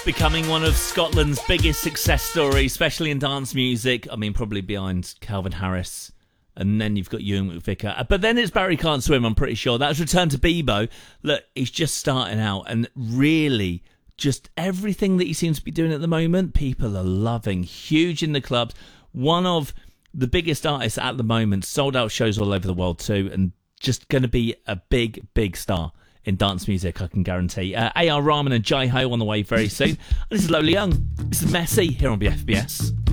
Becoming one of Scotland's biggest success stories, especially in dance music. I mean, probably behind Calvin Harris. And then you've got Ewan McVicker. But then it's Barry Can't Swim, I'm pretty sure. That's Return to Bebo. Look, he's just starting out. And really, just everything that he seems to be doing at the moment, people are loving. Huge in the clubs. One of the biggest artists at the moment. Sold out shows all over the world too. And just going to be a big, big star in dance music, I can guarantee. A.R. Rahman and Jai Ho on the way very soon. And this is Lola Young. This is Messy here on BFBS.